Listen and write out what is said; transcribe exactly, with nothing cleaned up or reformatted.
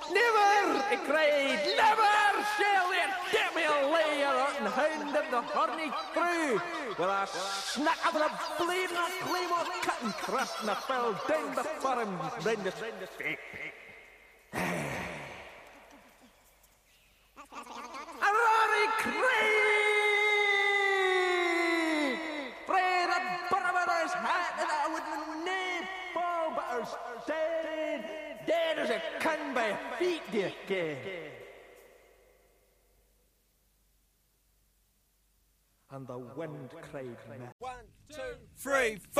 Never, he cried, never shall there get me a layer rotten hound of the horny crew, with a snack of a blade and a claymore cut and thrust and a fell down before him round the face. A roaring cry! Fray the barber's hat and I would nae fall but her's dead, dead as a can by her feet, dear ken. And the wind cried, One, two, three, four.